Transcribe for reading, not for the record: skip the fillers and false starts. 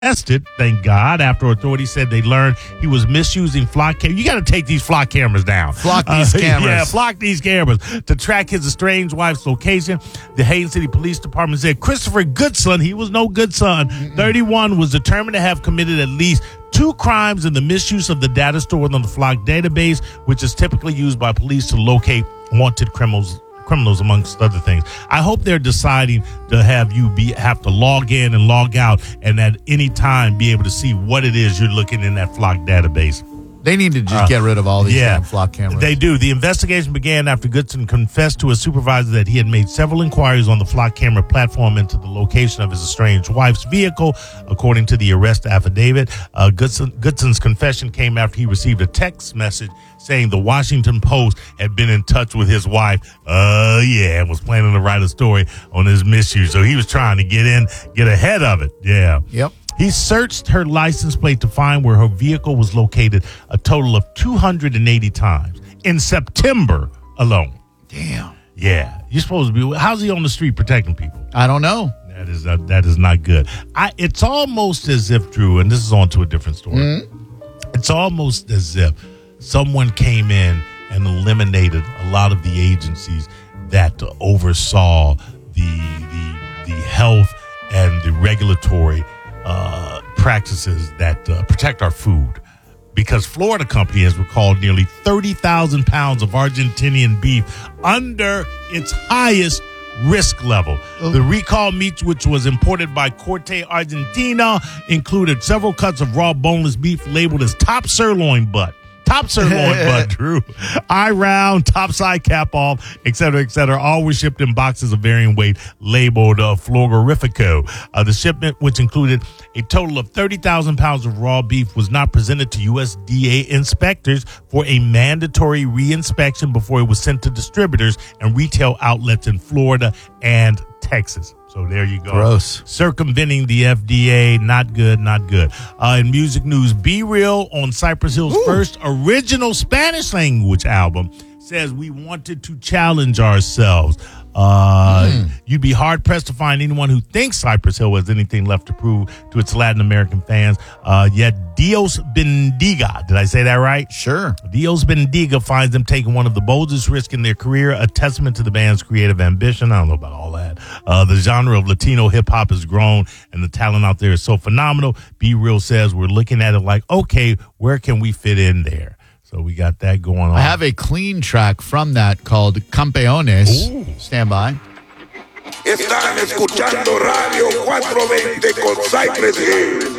arrested, thank God, after authorities said they learned he was misusing flock cameras. You got to take these flock cameras down. Flock these cameras. Yeah, flock these cameras to track his estranged wife's location. The Haines City Police Department said Christopher Goodson, he was no good son, 31, was determined to have committed at least 2 crimes in the misuse of the data stored on the flock database, which is typically used by police to locate wanted criminals, amongst other things. I hope they're deciding to have you have to log in and log out and at any time be able to see what it is you're looking in that flock database. They need to just get rid of all these damn flock cameras. They do. The investigation began after Goodson confessed to a supervisor that he had made several inquiries on the flock camera platform into the location of his estranged wife's vehicle, according to the arrest affidavit. Goodson's confession came after he received a text message saying the Washington Post had been in touch with his wife, and was planning to write a story on his misuse. So he was trying to get ahead of it. Yeah. Yep. He searched her license plate to find where her vehicle was located a total of 280 times in September alone. Damn. Yeah. You're supposed to be. How's he on the street protecting people? I don't know. That is not good. It's almost as if, Drew, and this is on to a different story. It's almost as if someone came in and eliminated a lot of the agencies that oversaw the health and the regulatory practices that protect our food, because Florida company has recalled nearly 30,000 pounds of Argentinian beef under its highest risk level. The recall meat, which was imported by Corte Argentina, included several cuts of raw boneless beef labeled as top sirloin butt, Drew, eye round, top side cap off, et cetera, all were shipped in boxes of varying weight labeled Flogorifico. The shipment, which included a total of 30,000 pounds of raw beef, was not presented to USDA inspectors for a mandatory reinspection before it was sent to distributors and retail outlets in Florida and Texas. So there you go. Gross. Circumventing the FDA. Not good. In music news, Be Real on Cypress Hill's first original Spanish language album says we wanted to challenge ourselves. You'd be hard pressed to find anyone who thinks Cypress Hill has anything left to prove to its Latin American fans. Yet Dios Bendiga, did I say that right? Sure. Dios Bendiga finds them taking one of the boldest risks in their career, a testament to the band's creative ambition. I don't know about all that. The genre of Latino hip hop has grown and the talent out there is so phenomenal. Be Real says we're looking at it like, okay, where can we fit in there? So we got that going on. I have a clean track from that called Campeones. Ooh. Stand by. Están escuchando Radio 420 con Cypress Hill.